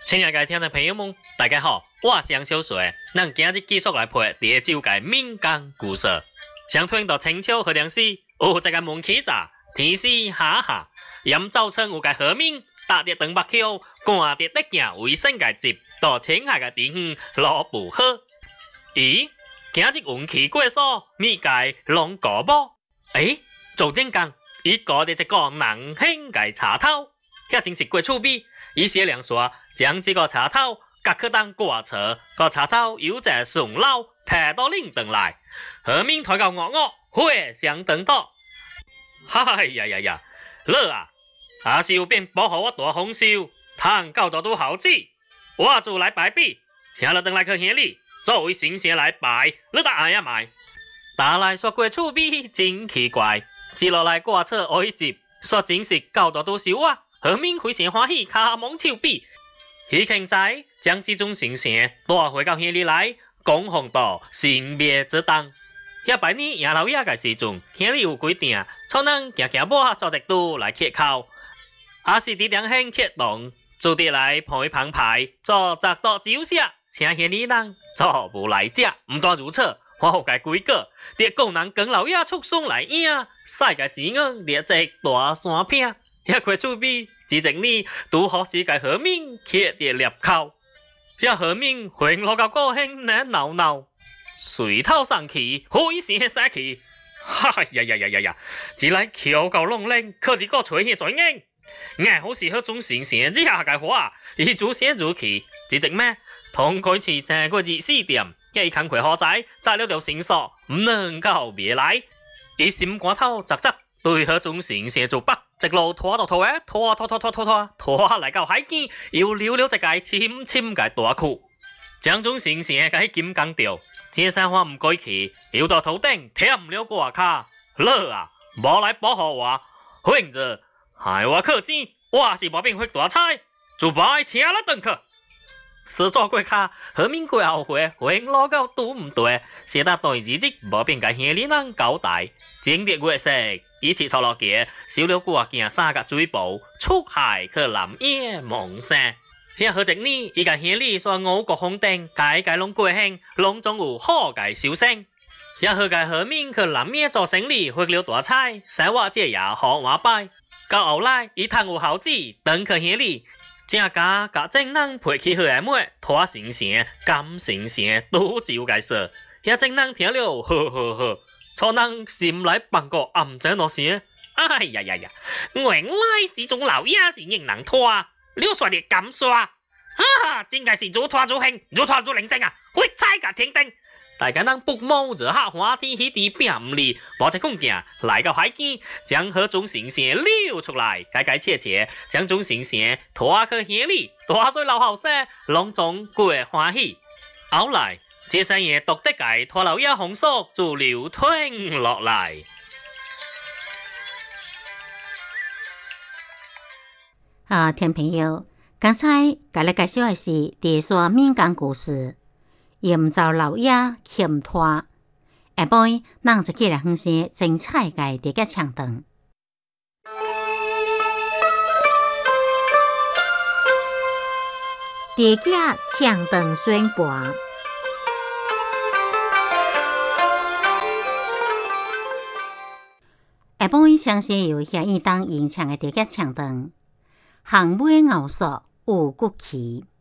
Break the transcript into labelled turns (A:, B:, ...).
A: 亲爱的听众朋友们，大家好，我是杨小水。咱今日继续来陪第九届民间故事。想听到清朝和梁时，有一个门起闸，天时下下，阴早晨有个河面，搭着长白桥，赶着得行卫生个接，到青海个地方落布河。咦，今日运气过数，咪个龙果啵？做正讲，伊搞的一个人兴个茶头，遐真是过趣味。伊写两说，将这个茶头夹去当挂车，个茶头有只上楼，抬到领灯来，后面抬到我，火相等到。嗨呀，乐啊！阿是有变保护我大丰收，通教导都好子，我就来拜笔，请了等来去乡里，作为神仙来拜，你答爱呀买。打来说过趣味真奇怪，接落来挂车哀接，说真是教导都是我。后面非常欢喜，卡蒙手笔，希庆仔将这种神仙带回到乡里来，供奉到神灭之当。遐拜年爷老爷个时阵，乡里有规定，错人行步做一度来乞口，也是伫两乡乞动，做啲来陪旁牌，做十道酒色，请乡里人做无来者，唔单如此。我有个规矩，啲工人跟老爷出送来影，晒个钱硬列只大山片。遐块厝边，只一年拄好是个河面刻的裂口，遐河面混落到高兴难闹闹，水头上去，灰线杀去，哈呀！只来桥到弄冷，可伫个吹起最硬，硬好是迄种神仙之下个花，伊主先主去，只一咩？同开始正个24点，伊工课好在，摘了条绳索，唔能够别来，伊心肝头杂杂。对迄种神仙做北，一路拖到头下，拖来到海边，又溜了一个深深个大窟，将种神仙个金刚吊，这山花唔过去，又到头顶舔了挂卡，乐啊，无来保护我，混子害我氪钱，我是无变发大财，就拜请了登去。是做过卡，后面过后悔，混落到都唔对，写得对日子无变个乡里人交代，正月月色。一起坐落街，烧了挂件三个水布，出海去南野望山。遐好一年，伊个乡里说五谷丰登，家拢过兴，拢总有好个收成。遐好个后面去南野做生意，发了大财，生活节也好我摆。到后来，伊趁有好子，登去乡里，正家正人陪起好个妹，拖神仙、金神仙都照个说。遐正人听了，呵。错人心来放个暗井落时，哎呀！原来这种老爷是硬人拖，你说你敢说？真个是越拖越兴，越拖越认真啊！会踩个天灯，大家人不毛热下花天喜地拼唔离，无只空镜来到海边，将何种神仙溜出来，切，将种神仙拖去乡里，大水老后生，拢总过欢喜。后来。这三爷独得个拖老爷红锁就流传落来。
B: 听朋友，刚才甲你介绍的是第说民间故事，营造老爷欠拖。下晡，咱就起来分析精彩个第个唱段。第个唱段宣传。下晡相信有遐应当演唱的第个唱段，项尾熬索有骨气。